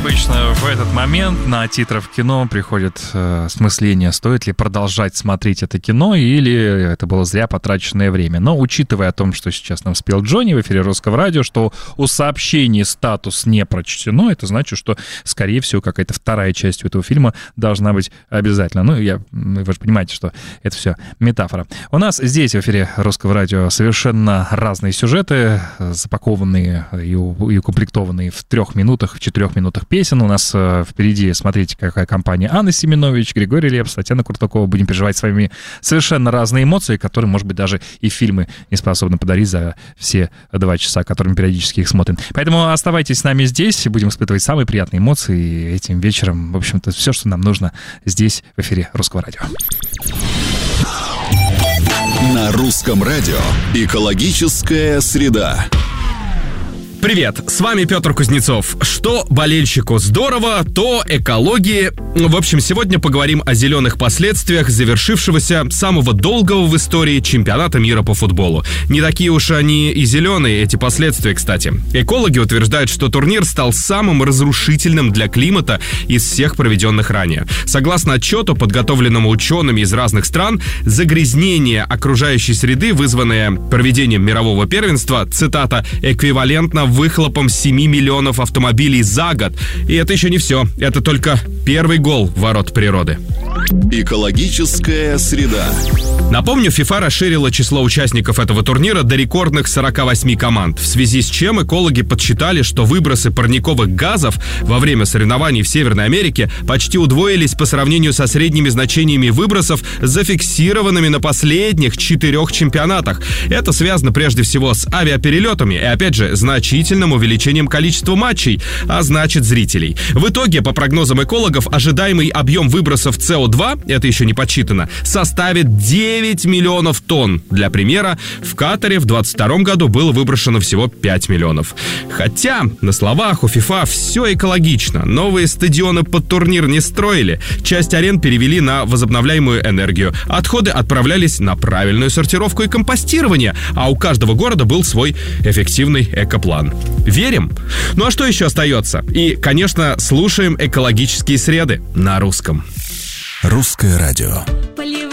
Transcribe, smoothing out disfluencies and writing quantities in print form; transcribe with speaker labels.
Speaker 1: Обычно в этот момент на титрах кино приходит смысление, стоит ли продолжать смотреть это кино или это было зря потраченное время. Но учитывая о том, что сейчас нам спел Джонни в эфире Русского радио, что у сообщений статус не прочтено, это значит, что, скорее всего, какая-то вторая часть этого фильма должна быть обязательно. Ну, вы же понимаете, что это все метафора. У нас здесь в эфире Русского радио совершенно разные сюжеты, запакованные и укомплектованные в 3 минутах, в 4 минутах песен. У нас впереди, смотрите, какая компания: Анна Семенович, Григорий Лепс, Татьяна Куртакова. Будем переживать с вами совершенно разные эмоции, которые, может быть, даже и фильмы не способны подарить за все 2 часа, которыми периодически их смотрим. Поэтому оставайтесь с нами здесь, будем испытывать самые приятные эмоции этим вечером. В общем-то, все, что нам нужно здесь, в эфире Русского радио.
Speaker 2: На Русском радио «Экологическая среда».
Speaker 3: Привет, с вами Петр Кузнецов. Что болельщику здорово, то экологии. В общем, сегодня поговорим о зеленых последствиях завершившегося самого долгого в истории чемпионата мира по футболу. Не такие уж они и зеленые, эти последствия, кстати. Экологи утверждают, что турнир стал самым разрушительным для климата из всех проведенных ранее. Согласно отчету, подготовленному учеными из разных стран, загрязнение окружающей среды, вызванное проведением мирового первенства, цитата, эквивалентно выхлопом 7 миллионов автомобилей за год. И это еще не все. Это только первый гол в ворот природы.
Speaker 2: Экологическая среда.
Speaker 3: Напомню, ФИФА расширила число участников этого турнира до рекордных 48 команд, в связи с чем экологи подсчитали, что выбросы парниковых газов во время соревнований в Северной Америке почти удвоились по сравнению со средними значениями выбросов, зафиксированными на последних 4 чемпионатах. Это связано прежде всего с авиаперелетами и, опять же, значительным увеличением количества матчей, а значит зрителей. В итоге, по прогнозам экологов, ожидаемый объем выбросов СО2, это еще не подсчитано, составит 9 миллионов тонн. Для примера, в Катаре в 2022 году было выброшено всего 5 миллионов. Хотя, на словах у ФИФА все экологично. Новые стадионы под турнир не строили. Часть арен перевели на возобновляемую энергию. Отходы отправлялись на правильную сортировку и компостирование. А у каждого города был свой эффективный экоплан. Верим? Ну а что еще остается? И, конечно, слушаем экологические среды на русском.
Speaker 2: Русское радио.